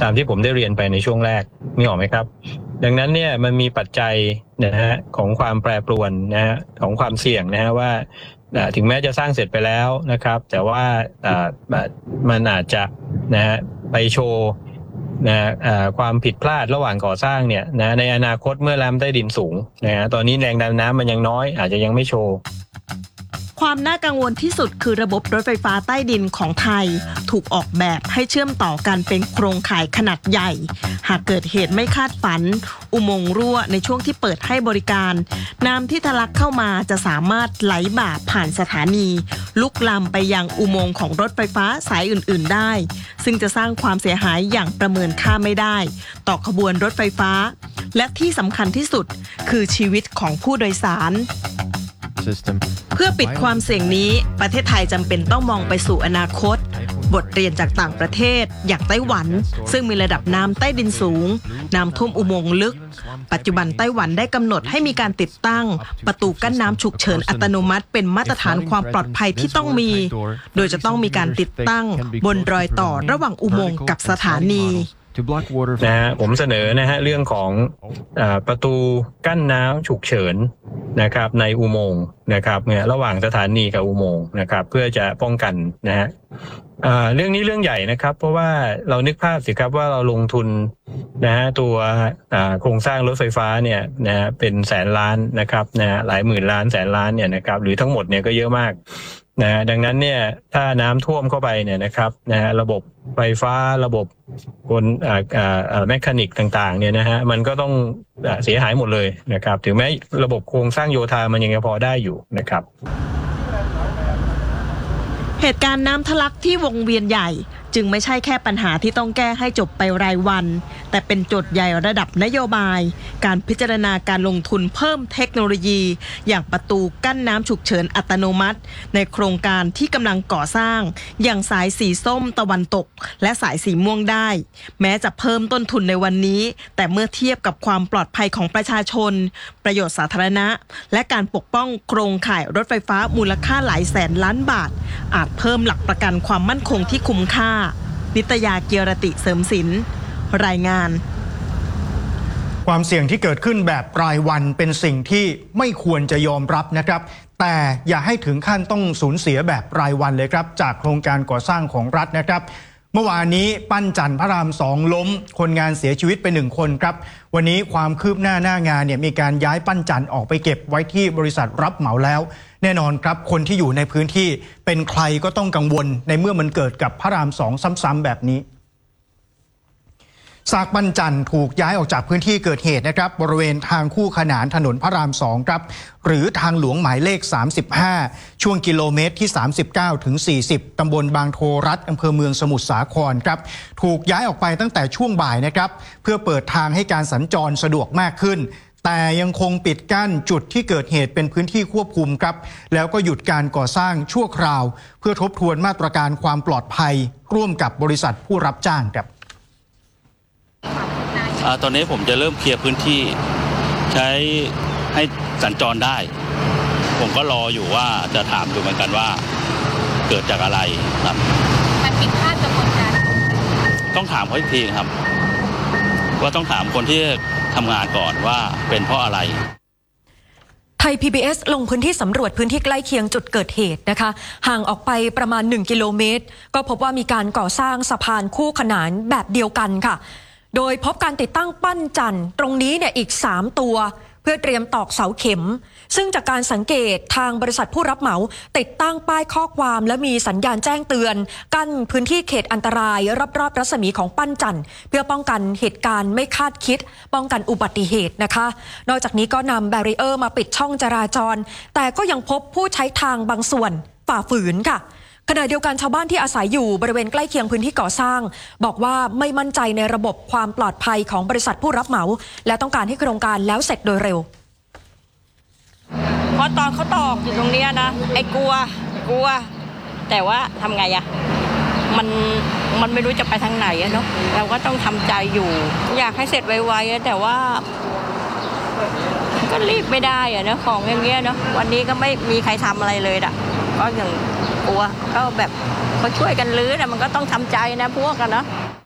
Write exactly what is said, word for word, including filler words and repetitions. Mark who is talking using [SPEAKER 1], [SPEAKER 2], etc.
[SPEAKER 1] ตามที่ผมได้เรียนไปในช่วงแรกนี่ออกไหมครับดังนั้นเนี่ยมันมีปัจจัยนะฮะของความแปรปรวนนะฮะของความเสี่ยงนะฮะว่าถึงแม้จะสร้างเสร็จไปแล้วนะครับแต่ว่ามันอาจจะนะฮะไปโชว์นะความผิดพลาดระหว่างก่อสร้างเนี่ยนะในอนาคตเมื่อล้ำใต้ดินสูงนะฮะตอนนี้แรงดันน้ำมันยังน้อยอาจจะยังไม่โชว์
[SPEAKER 2] ความน่ากังวลที่สุดคือระบบรถไฟฟ้าใต้ดินของไทยถูกออกแบบให้เชื่อมต่อกันเป็นโครงข่ายขนาดใหญ่หากเกิดเหตุไม่คาดฝันอุโมงค์รั่วในช่วงที่เปิดให้บริการน้ำที่ทะลักเข้ามาจะสามารถไหลบ่าผ่านสถานีลุกลามไปยังอุโมงค์ของรถไฟฟ้าสายอื่นๆได้ซึ่งจะสร้างความเสียหายอย่างประเมินค่าไม่ได้ต่อขบวนรถไฟฟ้าและที่สำคัญที่สุดคือชีวิตของผู้โดยสารเพื่อปิดความเสี่ยงนี้ประเทศไทยจำเป็นต้องมองไปสู่อนาคตบทเรียนจากต่างประเทศอย่างไต้หวันซึ่งมีระดับน้ำใต้ดินสูงน้ำท่วมอุโมงค์ลึกปัจจุบันไต้หวันได้กำหนดให้มีการติดตั้งประตูกั้นน้ำฉุกเฉินอัตโนมัติเป็นมาตรฐานความปลอดภัยที่ต้องมีโดยจะต้องมีการติดตั้งบนรอยต่อระหว่างอุโมงค์กับสถานี
[SPEAKER 1] นะฮะผมเสนอนะฮะเรื่องของอ่าประตูกั้นน้ำฉุกเฉินนะครับในอุโมงค์นะครับเนี่ยระหว่างสถานีกับอุโมงค์นะครับเพื่อจะป้องกันนะฮะอ่าเรื่องนี้เรื่องใหญ่นะครับเพราะว่าเรานึกภาพสิครับว่าเราลงทุนนะฮะตัวอ่าโครงสร้างรถไฟฟ้าเนี่ยนะฮะเป็นแสนล้านนะครับนะฮะหลายหมื่นล้านแสนล้านเนี่ยนะครับหรือทั้งหมดเนี่ยก็เยอะมากนะดังนั้นเนี่ยถ้าน้ำท่วมเข้าไปเนี่ยนะครับนะฮะระบบไฟฟ้าระบบกลอ่าอ่าอ่าแมคานิกต่างๆเนี่ยนะฮะมันก็ต้องเสียหายหมดเลยนะครับถึงแม้ระบบโครงสร้างโยธามันยังพอได้อยู่นะครับ
[SPEAKER 2] เหตุการณ์น้ำทะลักที่วงเวียนใหญ่จึงไม่ใช่แค่ปัญหาที่ต้องแก้ให้จบไปรายวันแต่เป็นโจทย์ใหญ่ระดับนโยบายการพิจารณาการลงทุนเพิ่มเทคโนโลยีอย่างประตูกั้นน้ำฉุกเฉินอัตโนมัติในโครงการที่กำลังก่อสร้างอย่างสายสีส้มตะวันตกและสายสีม่วงได้แม้จะเพิ่มต้นทุนในวันนี้แต่เมื่อเทียบกับความปลอดภัยของประชาชนประโยชน์สาธารณะและการปกป้องโครงข่ายรถไฟฟ้ามูลค่าหลายแสนล้านบาทอาจเพิ่มหลักประกันความมั่นคงที่คุ้มค่านิตยาเกียรติเสริมศิลป์รายงาน
[SPEAKER 3] ความเสี่ยงที่เกิดขึ้นแบบรายวันเป็นสิ่งที่ไม่ควรจะยอมรับนะครับแต่อย่าให้ถึงขั้นต้องสูญเสียแบบรายวันเลยครับจากโครงการก่อสร้างของรัฐนะครับเมื่อวานนี้ปั้นจันทร์พระรามสองล้มคนงานเสียชีวิตไปหนึ่งคนครับวันนี้ความคืบหน้าหน้างานเนี่ยมีการย้ายปั้นจันทร์ออกไปเก็บไว้ที่บริษัทรับเหมาแล้วแน่นอนครับคนที่อยู่ในพื้นที่เป็นใครก็ต้องกังวลในเมื่อมันเกิดกับพระรามสองซ้ำๆแบบนี้ซากปั้นจันทร์ถูกย้ายออกจากพื้นที่เกิดเหตุนะครับบริเวณทางคู่ขนานถนนพระรามสองครับหรือทางหลวงหมายเลขสามสิบห้าช่วงกิโลเมตรที่สามสิบเก้าถึงสี่สิบตำบลบางโทรัฐอำเภอเมืองสมุทรสาครครับถูกย้ายออกไปตั้งแต่ช่วงบ่ายนะครับเพื่อเปิดทางให้การสัญจรสะดวกมากขึ้นแต่ยังคงปิดกั้นจุดที่เกิดเหตุเป็นพื้นที่ควบคุมครับแล้วก็หยุดการก่อสร้างชั่วคราวเพื่อทบทวนมาตรการความปลอดภัยร่วมกับบริษัทผู้รับจ้างครับ
[SPEAKER 4] ตอนนี้ผมจะเริ่มเคลียร์พื้นที่ใช้ให้สัญจรได้ผมก็รออยู่ว่าจะถามดูเหมือนกันว่าเกิดจากอะไรครับ
[SPEAKER 5] มันผิดพลาดกระบวนการ
[SPEAKER 4] ต้องถามเขาอีกทีครับว่าต้องถามคนที่ทำงานก่อนว่าเป็นเพราะอะไร
[SPEAKER 6] ไทย พี บี เอส ลงพื้นที่สำรวจพื้นที่ใกล้เคียงจุดเกิดเหตุนะคะห่างออกไปประมาณหนึ่งกิโลเมตรก็พบว่ามีการก่อสร้างสะพานคู่ขนานแบบเดียวกันค่ะโดยพบการติดตั้งปั้นจันทร์ตรงนี้เนี่ยอีกสามตัวเพื่อเตรียมตอกเสาเข็มซึ่งจากการสังเกตทางบริษัทผู้รับเหมาติดตั้งป้ายข้อความและมีสัญญาณแจ้งเตือนกั้นพื้นที่เขตอันตรายรอบๆรัศมีของปั้นจันทร์เพื่อป้องกันเหตุการณ์ไม่คาดคิดป้องกันอุบัติเหตุนะคะนอกจากนี้ก็นำแบรีเออร์มาปิดช่องจราจรแต่ก็ยังพบผู้ใช้ทางบางส่วนฝ่าฝืนค่ะขณะเดียวกันชาวบ้านที่อาศัยอยู่บริเวณใกล้เคียงพื้นที่ก่อสร้างบอกว่าไม่มั่นใจในระบบความปลอดภัยของบริษัทผู้รับเหมาและต้องการให้โครงการแล้วเสร็จโดยเร็ว
[SPEAKER 5] เพราะตอนเขาตอกอยู่ตรงนี้นะไอ้กลัวกลัวแต่ว่าทำไงอะมันมันไม่รู้จะไปทางไหนอะเนาะเราก็ต้องทำใจอยู่อยากให้เสร็จไวๆแต่ว่าก็รีบไม่ได้อะเนาะของอย่างเงี้ยเนาะวันนี้ก็ไม่มีใครทำอะไรเลยอะก็อย่างกลัวก็แบบเขาช่วยกันรื้อนะมันก็ต้องทำใจนะพวกกันเนาะ